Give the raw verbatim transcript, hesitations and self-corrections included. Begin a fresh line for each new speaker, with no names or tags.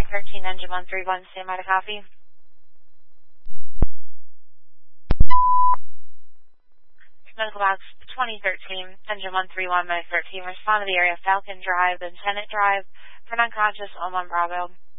thirteen, engine one three one, stand by to copy. Medical box twenty thirteen, engine one three one, my thirteen, respond to the area Falcon Drive, then Tenant Drive, for non-conscious on one Bravo.